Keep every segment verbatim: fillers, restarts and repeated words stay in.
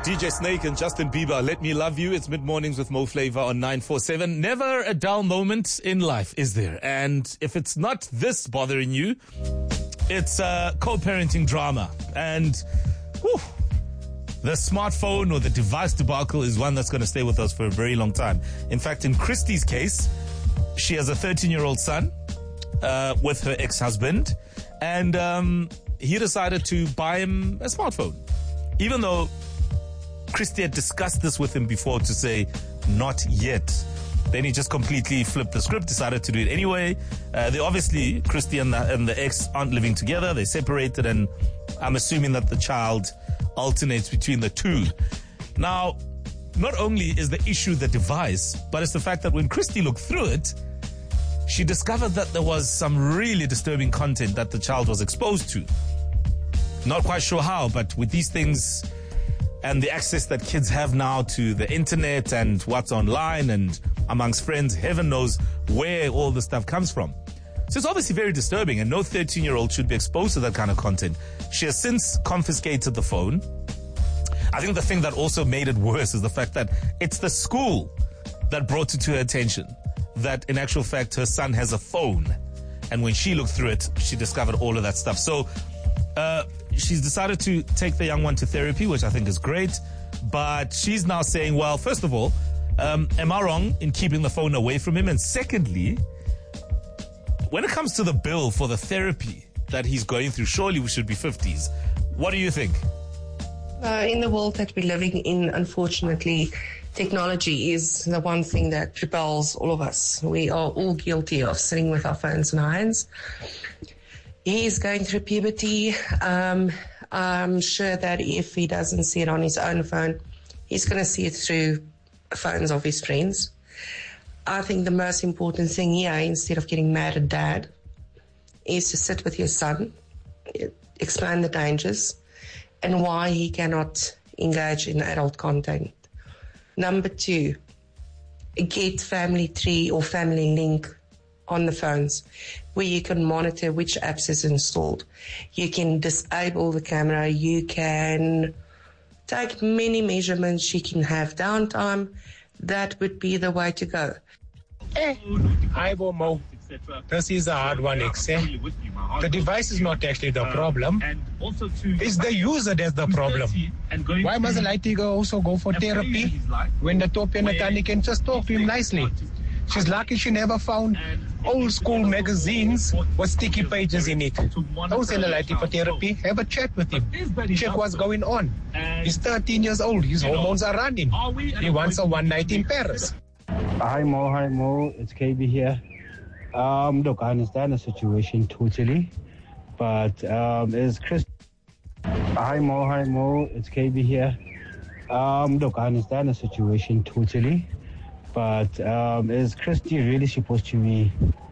D J Snake and Justin Bieber, Let Me Love You. It's mid-mornings with Mo Flavor on nine four seven. Never a dull moment in life, is there? And if it's not this bothering you, it's uh, co-parenting drama. And whew, the smartphone or the device debacle is one that's going to stay with us for a very long time. In fact, in Christy's case, she has a thirteen-year-old son uh, with her ex-husband. And um, he decided to buy him a smartphone. Even though Christy had discussed this with him before to say, not yet. Then he just completely flipped the script, decided to do it anyway. Uh, they obviously, Christy and the, and the ex aren't living together. They separated, and I'm assuming that the child alternates between the two. Now, not only is the issue the device, but it's the fact that when Christy looked through it, she discovered that there was some really disturbing content that the child was exposed to. Not quite sure how, but with these things and the access that kids have now to the internet and what's online and amongst friends, heaven knows where all this stuff comes from. So it's obviously very disturbing, and no thirteen-year-old should be exposed to that kind of content. She has since confiscated the phone. I think the thing that also made it worse is the fact that it's the school that brought it to her attention that in actual fact her son has a phone. And when she looked through it, she discovered all of that stuff. So uh, she's decided to take the young one to therapy, which I think is great. But she's now saying, well, first of all, um, am I wrong in keeping the phone away from him? And secondly, when it comes to the bill for the therapy that he's going through, surely we should be fifties. What do you think? Uh, in the world that we're living in, unfortunately, technology is the one thing that repels all of us. We are all guilty of sitting with our phones in our hands. He's going through puberty. Um, I'm sure that if he doesn't see it on his own phone, he's going to see it through phones of his friends. I think the most important thing here, instead of getting mad at dad, is to sit with your son, explain the dangers, and why he cannot engage in adult content. Number two, get Family Tree or Family Link on the phones, where you can monitor which apps is installed. You can disable the camera. You can take many measurements. You can have downtime. That would be the way to go. Eh, hi, Mo. This is a hard one, X. Eh? The device is not actually the problem. It's the user that's the problem. Why must a lady also go for therapy when the Topian Natani can just talk to him nicely? She's lucky she never found old school magazines with sticky pages in it. Don't send a lady for therapy. Have a chat with him. Check what's going on. He's thirteen years old. His hormones are running. He wants a one night in Paris. Hi Mo, hi Mo. It's K B here. Um, look, I understand the situation totally, but um, is Chris? Hi Mo, hi Mo. It's K B here. Um, look, I understand the situation totally, but um, is Christy really supposed to be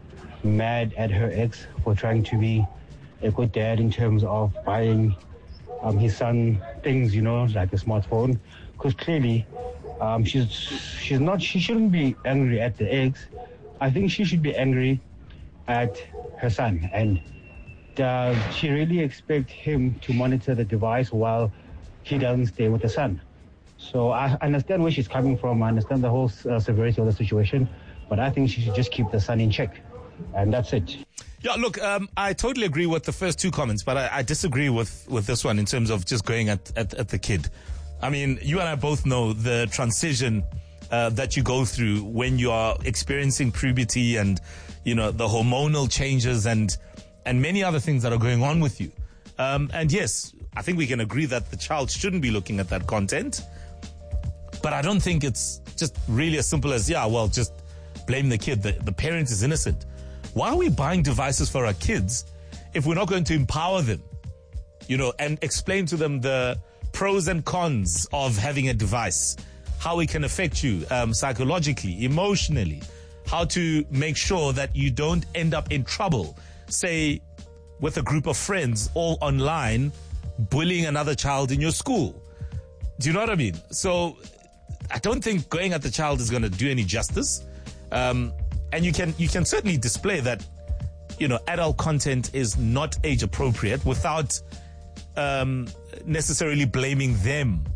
mad at her ex for trying to be a good dad in terms of buying um, his son things, you know, like a smartphone? Because clearly, um, she's she's not. She shouldn't be angry at the ex. I think she should be angry at her son. And does she really expect him to monitor the device while he doesn't stay with the son? So I understand where she's coming from. I understand the whole uh, severity of the situation. But I think she should just keep the son in check. And that's it. Yeah, look, um, I totally agree with the first two comments, but I, I disagree with, with this one in terms of just going at, at, at the kid. I mean, you and I both know the transition Uh, that you go through when you are experiencing puberty and, you know, the hormonal changes and and many other things that are going on with you. Um, and yes, I think we can agree that the child shouldn't be looking at that content. But I don't think it's just really as simple as, yeah, well, just blame the kid. The, the parent is innocent. Why are we buying devices for our kids if we're not going to empower them, you know, and explain to them the pros and cons of having a device? How it can affect you um, psychologically, emotionally, how to make sure that you don't end up in trouble, say, with a group of friends all online, bullying another child in your school. Do you know what I mean? So I don't think going at the child is going to do any justice. Um, and you can you can certainly display that, you know, adult content is not age appropriate without um, necessarily blaming them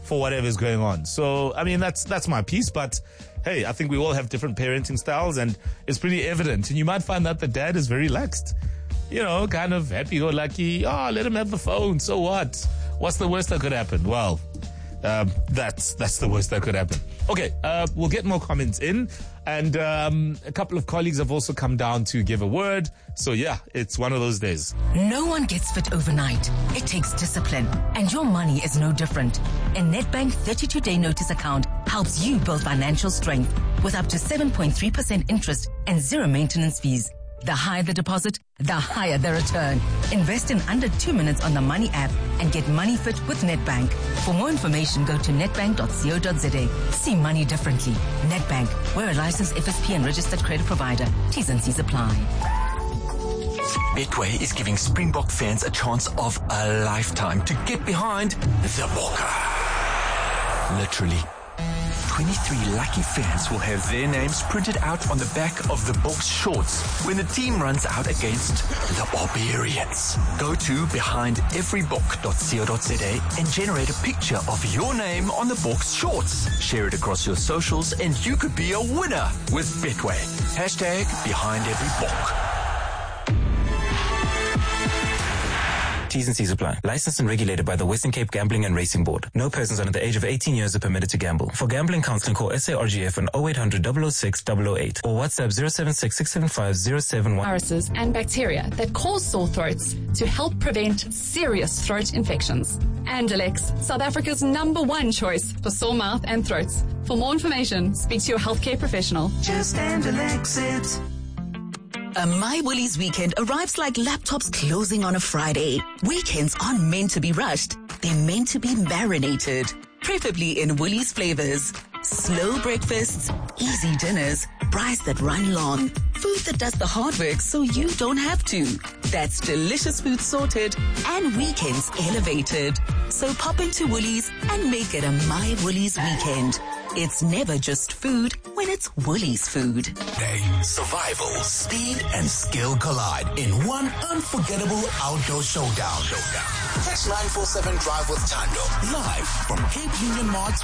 for whatever's going on. So, I mean, that's that's my piece. But hey, I think we all have different parenting styles, and it's pretty evident. And you might find that the dad is very relaxed, you know, kind of happy-go-lucky. Oh, let him have the phone. So what? What's the worst that could happen? Well, um, that's that's the worst that could happen. Okay, uh, we'll get more comments in. And um, a couple of colleagues have also come down to give a word. So yeah, it's one of those days. No one gets fit overnight. It takes discipline. And your money is no different. A Nedbank thirty-two day notice account helps you build financial strength with up to seven point three percent interest and zero maintenance fees. The higher the deposit, the higher the return. Invest in under two minutes on the Money app and get money fit with Nedbank. For more information, go to nedbank dot co dot za. See money differently. Nedbank, we're a licensed F S P and registered credit provider. T's and C's apply. Betway is giving Springbok fans a chance of a lifetime to get behind the Bokke. Literally. twenty-three lucky fans will have their names printed out on the back of the Boks shorts when the team runs out against the Barbarians. Go to behind every book dot co dot za and generate a picture of your name on the Boks shorts. Share it across your socials and you could be a winner with Betway. Hashtag behind every book. T's and C's apply. Licensed and regulated by the Western Cape Gambling and Racing Board. No persons under the age of eighteen years are permitted to gamble. For gambling counseling, call S A R G F on oh eight hundred, double oh six, double oh eight or WhatsApp zero seven six, six seven five, zero seven one. Viruses and bacteria that cause sore throats to help prevent serious throat infections. Andalex, South Africa's number one choice for sore mouth and throats. For more information, speak to your healthcare professional. Just Andalex it. A My Woolies weekend arrives like laptops closing on a Friday. Weekends aren't meant to be rushed. They're meant to be marinated. Preferably in Woolies flavors. Slow breakfasts, easy dinners, fries that run long. Food that does the hard work so you don't have to. That's delicious food sorted and weekends elevated. So pop into Woolies and make it a My Woolies weekend. It's never just food when it's Woolies food. Hey, survival, speed, and skill collide in one unforgettable outdoor showdown. Catch nine four seven Drive with Tando live from Cape Union Mart.